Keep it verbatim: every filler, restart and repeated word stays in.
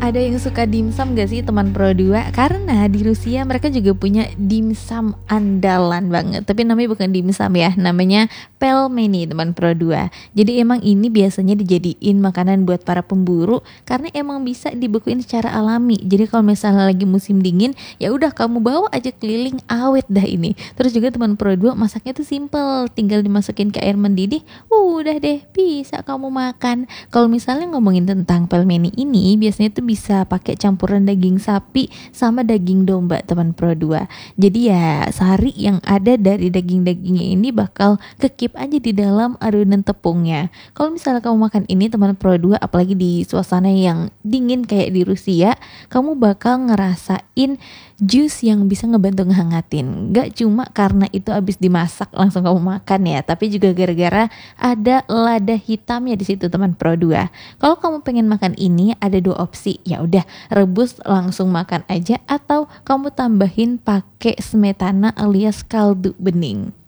Ada yang suka dimsum gak sih teman Pro dua? Karena di Rusia mereka juga punya dimsum andalan banget. Tapi namanya bukan dimsum ya, namanya pelmeni teman Pro dua. Jadi emang ini biasanya dijadiin makanan buat para pemburu karena emang bisa dibekuin secara alami. Jadi kalau misalnya lagi musim dingin, ya udah kamu bawa aja keliling, awet dah ini. Terus juga teman Pro dua masaknya tuh simple, tinggal dimasukin ke air mendidih, udah deh bisa kamu makan. Kalau misalnya ngomongin tentang pelmeni ini, biasanya tuh bisa pakai campuran daging sapi sama daging domba teman Pro dua. Jadi ya sari yang ada dari daging-dagingnya ini bakal kekip aja di dalam adonan tepungnya. Kalau misalnya kamu makan ini teman Pro dua, apalagi di suasana yang dingin kayak di Rusia, kamu bakal ngerasain jus yang bisa ngebantu ngehangatin. Gak cuma karena itu abis dimasak langsung kamu makan ya, tapi juga gara-gara ada lada hitamnya di situ teman Pro dua. Kalau kamu pengen makan ini ada dua opsi, ya udah rebus langsung makan aja atau kamu tambahin pakai smetana alias kaldu bening.